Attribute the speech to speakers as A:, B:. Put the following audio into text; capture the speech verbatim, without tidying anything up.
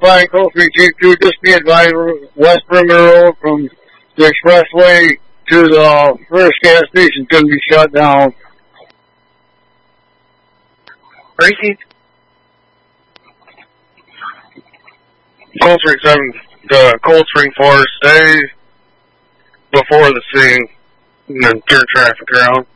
A: find Cold Spring Chief two, just be advised, West Perimeter Road from the expressway to the first gas station is going to be shut down.
B: Gracie? Cold Spring seven, the Cold Spring four, stay before the scene and then turn traffic around.